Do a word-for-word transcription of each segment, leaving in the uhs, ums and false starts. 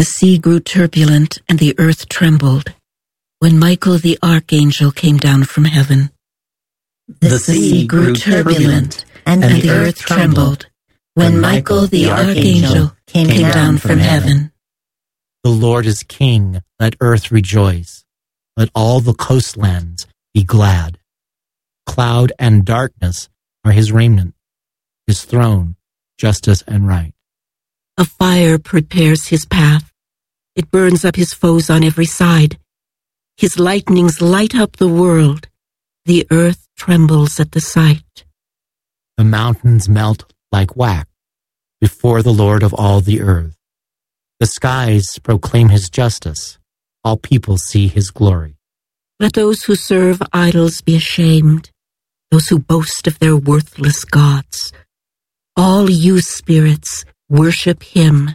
The sea grew turbulent and the earth trembled when Michael the archangel came down from heaven. The, the sea grew turbulent and, and the earth trembled when Michael the archangel came, came down, down from heaven. The Lord is king, let earth rejoice. Let all the coastlands be glad. Cloud and darkness are his raiment, his throne, justice and right. A fire prepares his path. It burns up his foes on every side. His lightnings light up the world. The earth trembles at the sight. The mountains melt like wax before the Lord of all the earth. The skies proclaim his justice. All people see his glory. Let those who serve idols be ashamed, those who boast of their worthless gods. All you spirits, worship him.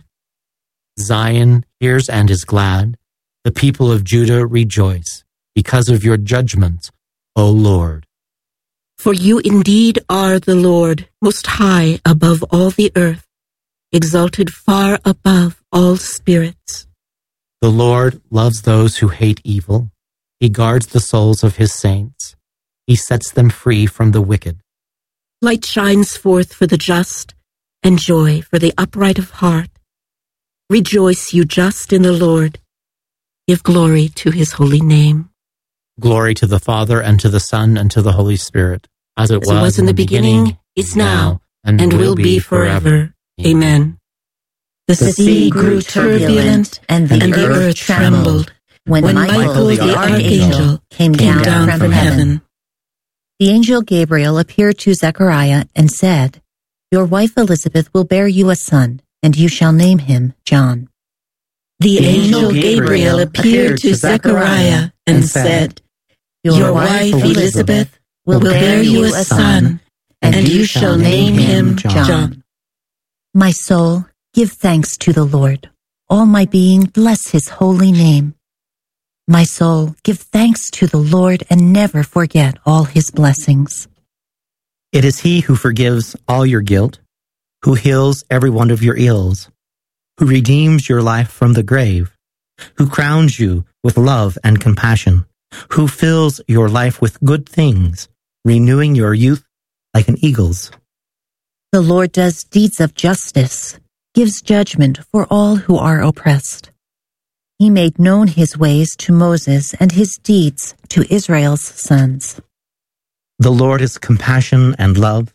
Zion hears and is glad. The people of Judah rejoice because of your judgments, O Lord. For you indeed are the Lord, most high above all the earth, exalted far above all spirits. The Lord loves those who hate evil. He guards the souls of his saints. He sets them free from the wicked. Light shines forth for the just, and joy for the upright of heart. Rejoice, you just in the Lord. Give glory to his holy name. Glory to the Father, and to the Son, and to the Holy Spirit, as it, as was, it was in the beginning, beginning is now, and, and will be forever. Amen. The, the sea grew turbulent, and the, and the earth trembled when, when Michael the archangel came down, down from, from heaven. heaven. The angel Gabriel appeared to Zechariah and said, Your wife Elizabeth will bear you a son, and you shall name him John. The, the angel Gabriel appeared to Zechariah and said, Your wife Elizabeth will bear you a son, and you shall name him John. My soul, give thanks to the Lord. All my being, bless his holy name. My soul, give thanks to the Lord and never forget all his blessings. It is he who forgives all your guilt, who heals every one of your ills, who redeems your life from the grave, who crowns you with love and compassion, who fills your life with good things, renewing your youth like an eagle's. The Lord does deeds of justice, gives judgment for all who are oppressed. He made known his ways to Moses and his deeds to Israel's sons. The Lord is compassion and love,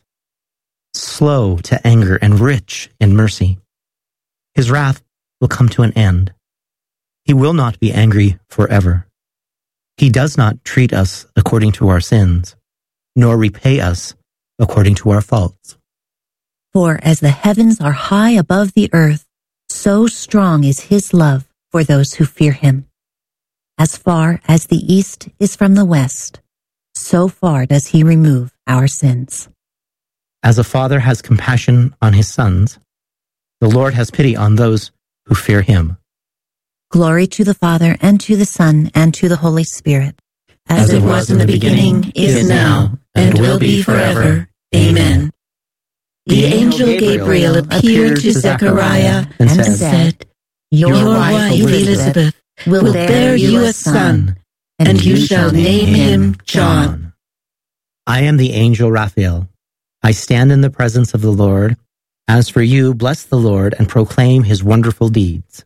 slow to anger and rich in mercy. His wrath will come to an end. He will not be angry forever. He does not treat us according to our sins, nor repay us according to our faults. For as the heavens are high above the earth, so strong is his love for those who fear him. As far as the east is from the west, so far does he remove our sins. As a father has compassion on his sons, the Lord has pity on those who fear him. Glory to the Father, and to the Son, and to the Holy Spirit. As, as it was in the beginning, is now, and will be forever. Amen. The angel Gabriel appeared to Zechariah and said, Your wife Elizabeth will bear you a son, and you shall name him John. I am the angel Raphael. I stand in the presence of the Lord. As for you, bless the Lord and proclaim his wonderful deeds.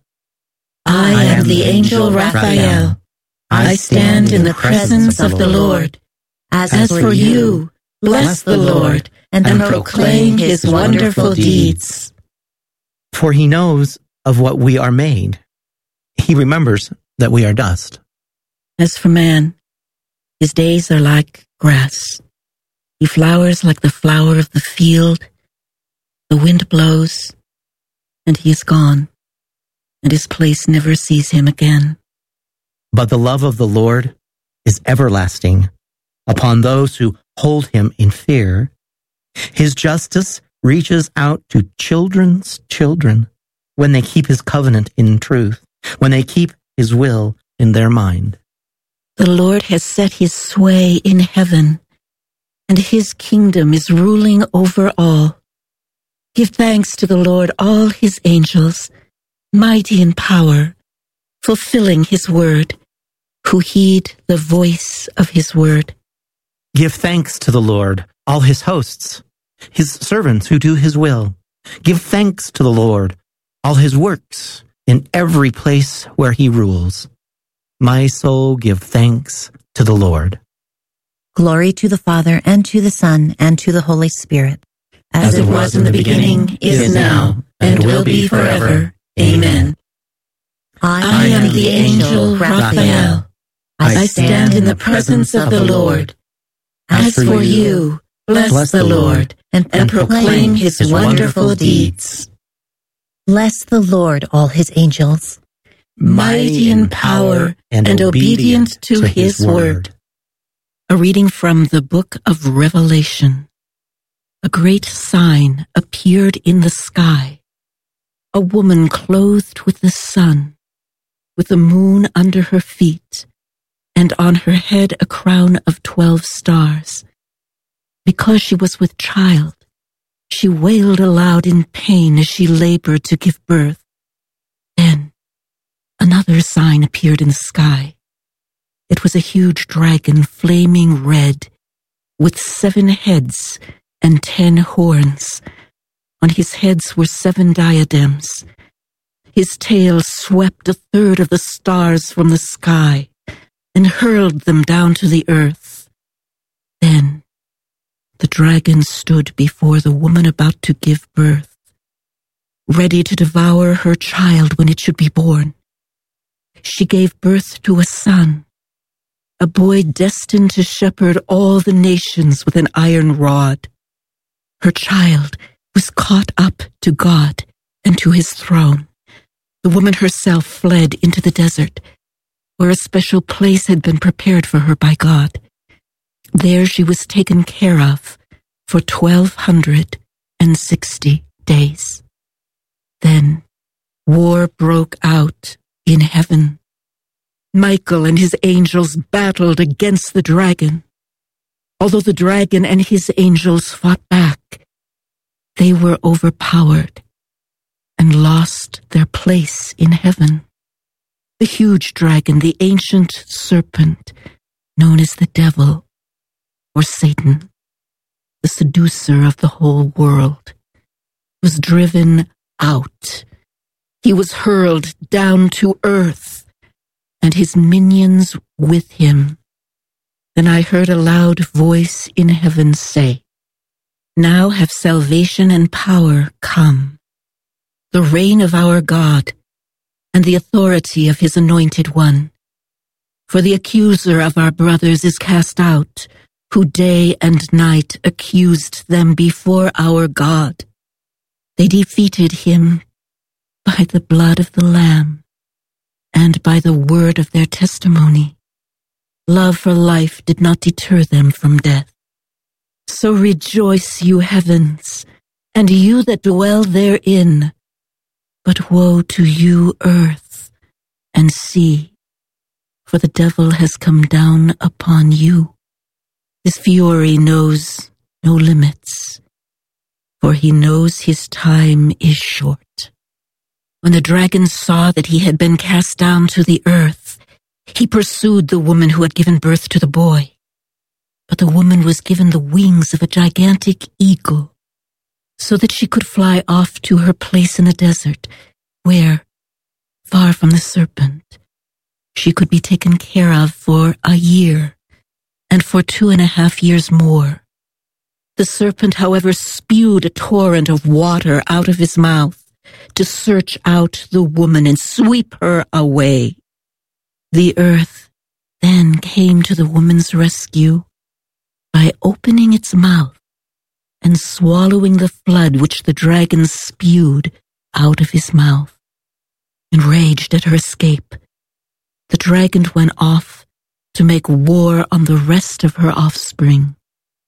I am the angel Raphael. I stand in the presence of the Lord. As for you, bless the Lord and proclaim his wonderful deeds. For he knows of what we are made. He remembers that we are dust. As for man, his days are like grass. He flowers like the flower of the field. The wind blows, and he is gone, and his place never sees him again. But the love of the Lord is everlasting upon those who hold him in fear. His justice reaches out to children's children when they keep his covenant in truth, when they keep his will in their mind. The Lord has set his sway in heaven, and his kingdom is ruling over all. Give thanks to the Lord, all his angels. mighty in power, fulfilling his word, who heed the voice of his word. Give thanks to the Lord, all his hosts, his servants who do his will. Give thanks to the Lord, all his works, in every place where he rules. My soul, give thanks to the Lord. Glory to the Father, and to the Son, and to the Holy Spirit. As, as it was in the beginning, is now, and will be forever. Amen. I, I am the angel Raphael. I stand in the presence of the Lord. As for you, bless, bless the Lord, and, and proclaim his, his wonderful deeds. Bless the Lord, all his angels, mighty in power and, and obedient to his word. A reading from the book of Revelation. A great sign appeared in the sky. A woman clothed with the sun, with the moon under her feet, and on her head a crown of twelve stars. Because she was with child, she wailed aloud in pain as she labored to give birth. Then another sign appeared in the sky. It was a huge dragon, flaming red, with seven heads and ten horns. On his heads were seven diadems. His tail swept a third of the stars from the sky and hurled them down to the earth. Then the dragon stood before the woman about to give birth, ready to devour her child when it should be born. She gave birth to a son, a boy destined to shepherd all the nations with an iron rod. Her child was caught up to God and to his throne. The woman herself fled into the desert, where a special place had been prepared for her by God. There she was taken care of for twelve hundred and sixty days. Then war broke out in heaven. Michael and his angels battled against the dragon. Although the dragon and his angels fought back, they were overpowered and lost their place in heaven. The huge dragon, the ancient serpent, known as the devil or Satan, the seducer of the whole world, was driven out. He was hurled down to earth, and his minions with him. Then I heard a loud voice in heaven say, "Now have salvation and power come, the reign of our God, and the authority of his anointed one. For the accuser of our brothers is cast out, who day and night accused them before our God. They defeated him by the blood of the Lamb and by the word of their testimony. Love for life did not deter them from death. So rejoice, you heavens, and you that dwell therein. But woe to you, earth and sea, for the devil has come down upon you. His fury knows no limits, for he knows his time is short." When the dragon saw that he had been cast down to the earth, he pursued the woman who had given birth to the boy. But the woman was given the wings of a gigantic eagle, so that she could fly off to her place in the desert, where, far from the serpent, she could be taken care of for a year, and for two and a half years more. The serpent, however, spewed a torrent of water out of his mouth to search out the woman and sweep her away. The earth then came to the woman's rescue by opening its mouth and swallowing the flood which the dragon spewed out of his mouth. Enraged at her escape, the dragon went off to make war on the rest of her offspring,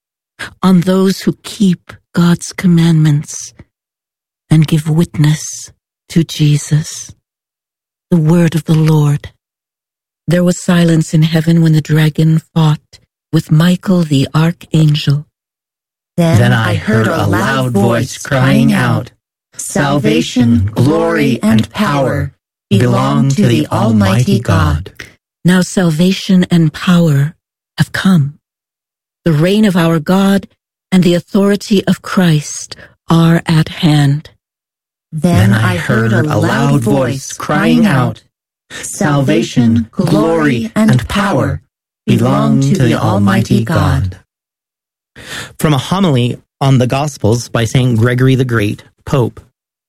on those who keep God's commandments and give witness to Jesus. The word of the Lord. There was silence in heaven when the dragon fought with Michael the archangel. Then, then I heard a loud voice crying out, Salvation, glory, and power belong to the Almighty God. Now salvation and power have come. The reign of our God and the authority of Christ are at hand. Then I heard a loud voice crying out, Salvation, glory, and power belong to the Almighty God. From a homily on the Gospels by Saint Gregory the Great, Pope.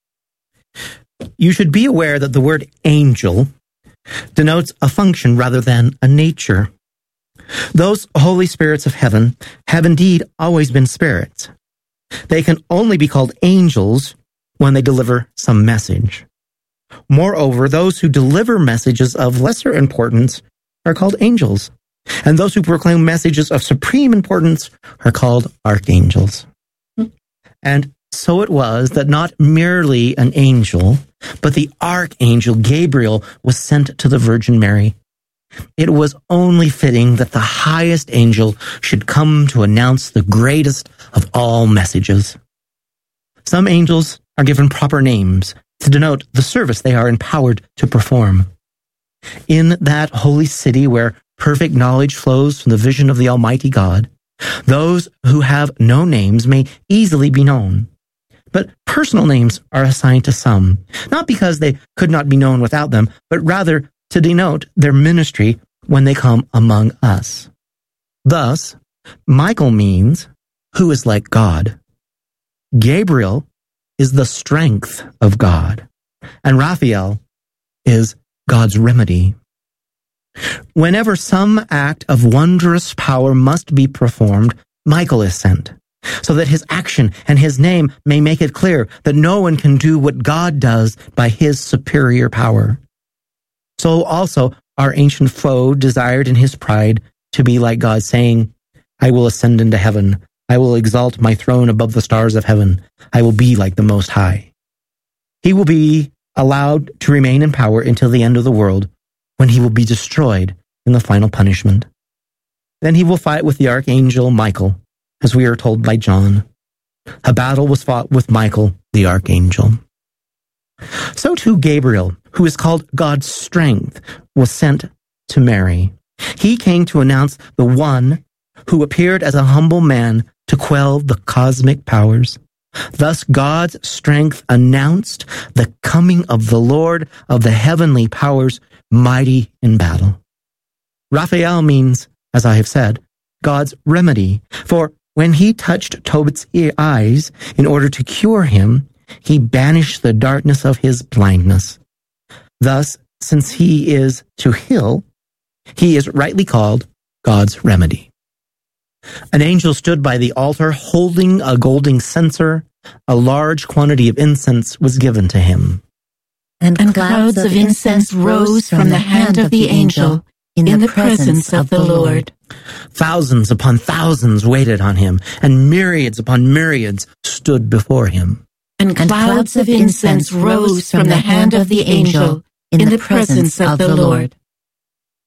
You should be aware that the word angel denotes a function rather than a nature. Those Holy Spirits of heaven have indeed always been spirits. They can only be called angels when they deliver some message. Moreover, those who deliver messages of lesser importance are called angels, and those who proclaim messages of supreme importance are called archangels. And so it was that not merely an angel, but the archangel Gabriel was sent to the Virgin Mary. It was only fitting that the highest angel should come to announce the greatest of all messages. Some angels are given proper names to denote the service they are empowered to perform. In that holy city where perfect knowledge flows from the vision of the Almighty God, those who have no names may easily be known. But personal names are assigned to some, not because they could not be known without them, but rather to denote their ministry when they come among us. Thus, Michael means, who is like God. Gabriel is the strength of God, and Raphael is God's remedy. Whenever some act of wondrous power must be performed, Michael is sent, so that his action and his name may make it clear that no one can do what God does by his superior power. So also our ancient foe desired in his pride to be like God, saying, I will ascend into heaven. I will exalt my throne above the stars of heaven. I will be like the Most High. He will be allowed to remain in power until the end of the world, when he will be destroyed in the final punishment. Then he will fight with the archangel Michael, as we are told by John. A battle was fought with Michael, the archangel. So too Gabriel, who is called God's strength, was sent to Mary. He came to announce the one who appeared as a humble man to quell the cosmic powers. Thus God's strength announced the coming of the Lord of the heavenly powers, mighty in battle. Raphael means, as I have said, God's remedy, for when he touched Tobit's eyes in order to cure him, he banished the darkness of his blindness. Thus, since he is to heal, he is rightly called God's remedy. An angel stood by the altar holding a golden censer. A large quantity of incense was given to him. And, and clouds of incense rose from the hand of the angel in the, in the presence of the Lord. Thousands upon thousands waited on him, and myriads upon myriads stood before him. And clouds of incense rose from the hand of the angel in the presence of the Lord.